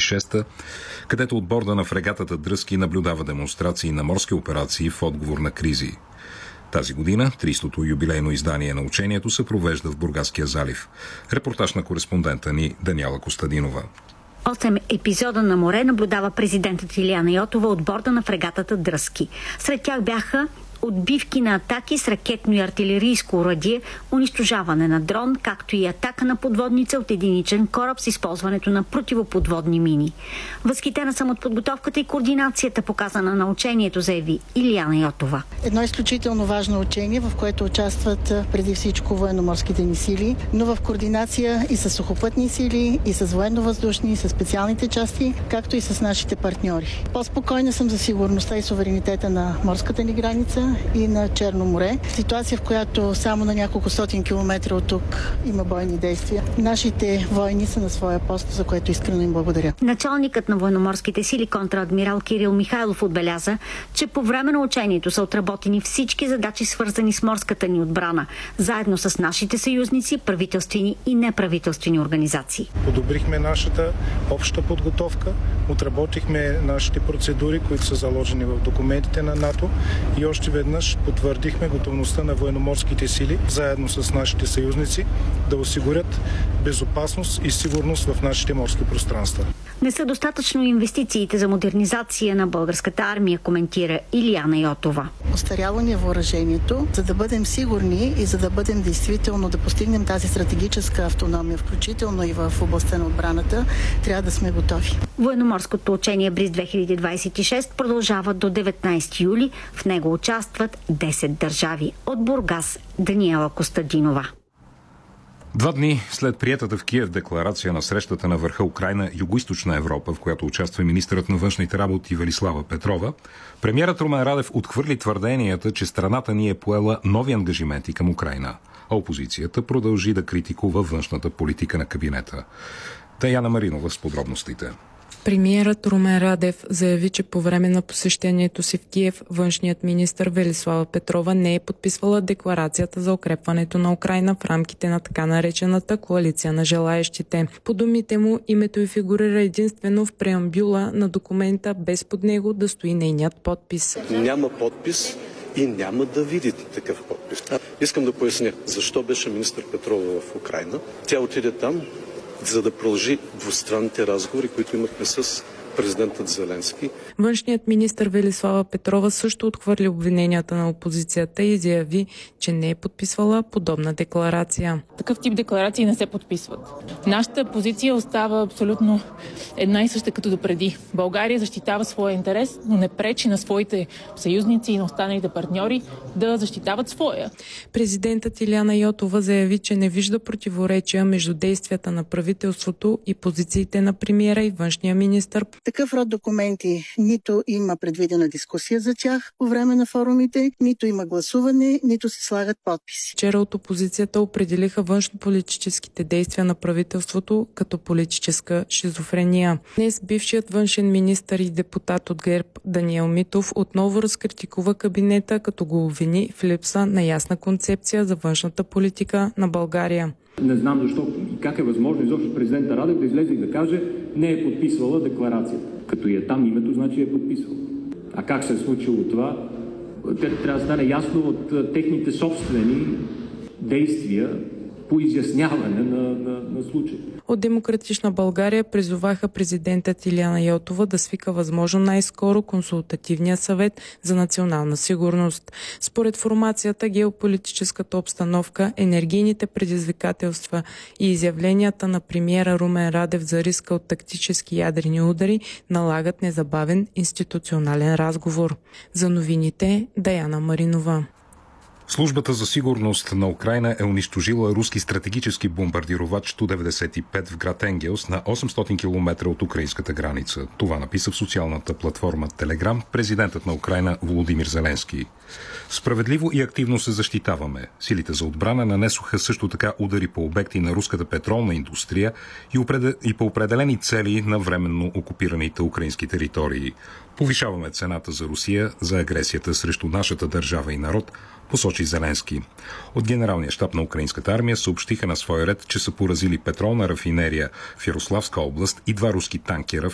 1926, където от борда на фрегатата Дръзки наблюдава демонстрации на морски операции в отговор на кризи. Тази година 300-то юбилейно издание на учението се провежда в Бургаския залив. Репортаж на кореспондента ни Даниела Костадинова. 8 епизода на море наблюдава президентът Илияна Йотова от борда на фрегатата Дръзки. Сред тях бяха отбивки на атаки с ракетно и артилерийско оръдие, унищожаване на дрон, както и атака на подводница от единичен кораб с използването на противоподводни мини. Възхитена съм от подготовката и координацията, показана на учението, заяви Илияна Йотова. Едно изключително важно учение, в което участват преди всичко военноморските ни сили, но в координация и с сухопътни сили, и с военно-въздушни, и с специалните части, както и с нашите партньори. По-спокойна съм за сигурността и суверенитета на морската ни граница и на Черно море. Ситуация, в която само на няколко стотин километра от тук има бойни действия. Нашите войни са на своя пост, за което искрено им благодаря. Началникът на военноморските сили, контрадмирал Кирил Михайлов, отбеляза, че по време на учението са отработени всички задачи, свързани с морската ни отбрана, заедно с нашите съюзници, правителствени и неправителствени организации. Подобрихме нашата обща подготовка, отработихме нашите процедури, които са заложени в документите на НАТО, и още веднъж потвърдихме готовността на военноморските сили, заедно с нашите съюзници, да осигурят безопасност и сигурност в нашите морски пространства. Не са достатъчно инвестициите за модернизация на българската армия, коментира Илияна Йотова. Остарява ни въоръжението, за да бъдем сигурни и за да бъдем действително да постигнем тази стратегическа автономия, включително и в областта на отбраната, трябва да сме готови. Военноморското учение Бриз 2026 продължава до 19 юли. В него участват 10 държави. От Бургас, Даниела Костадинова. 2 дни след приетата в Киев декларация на срещата на върха Украйна Югоизточна Европа, в която участва министърът на външните работи Велислава Петрова, премиерът Румен Радев отхвърли твърденията, че страната ни е поела нови ангажименти към Украйна, а опозицията продължи да критикува външната политика на кабинета. Таяна Маринова с подробностите. Премиерът Румен Радев заяви, че по време на посещението си в Киев външният министър Велислава Петрова не е подписвала декларацията за укрепването на Украйна в рамките на така наречената коалиция на желаещите. По думите му, името й фигурира единствено в преамбюла на документа, без под него да стои нейният подпис. Няма подпис и няма да видите такъв подпис. Искам да поясня защо беше министър Петрова в Украйна. Тя отиде там, за да продължи двустранните разговори, които имахме с президентът Зеленски. Външният министър Велислава Петрова също отхвърли обвиненията на опозицията и заяви, че не е подписвала подобна декларация. Такъв тип декларации не се подписват. Нашата позиция остава абсолютно една и съща като допреди. България защитава своя интерес, но не пречи на своите съюзници и на останалите партньори да защитават своя. Президентът Илияна Йотова заяви, че не вижда противоречия между действията на правителството и позициите на премиера и външния министър. Такъв род документи нито има предвидена дискусия за тях по време на форумите, нито има гласуване, нито се слагат подписи. Вчера от опозицията определиха външнополитическите действия на правителството като политическа шизофрения. Днес бившият външен министър и депутат от ГЕРБ Даниел Митов отново разкритикува кабинета, като го обвини в липса на ясна концепция за външната политика на България. Не знам защо и как е възможно изобщо президента Радев да излезе и да каже не е подписвала декларацията. Като и е там името, значи е подписвала. А как се е случило това? Трябва да стане ясно от техните собствени действия по изясняване на случая. От Демократична България призоваха президентът Илияна Йотова да свика възможно най-скоро консултативния съвет за национална сигурност. Според формацията, геополитическата обстановка, енергийните предизвикателства и изявленията на премиера Румен Радев за риска от тактически ядрени удари налагат незабавен институционален разговор. За новините Даяна Маринова. Службата за сигурност на Украйна е унищожила руски стратегически бомбардировач Ту-95 в град Енгелс на 800 км от украинската граница. Това написа в социалната платформа Телеграм президентът на Украйна Володимир Зеленски. Справедливо и активно се защитаваме. Силите за отбрана нанесоха също така удари по обекти на руската петролна индустрия и по определени цели на временно окупираните украински територии. Повишаваме цената за Русия за агресията срещу нашата държава и народ, посочи Зеленски. От Генералния щаб на украинската армия съобщиха на свой ред, че са поразили петролна рафинерия в Ярославска област и 2 руски танкера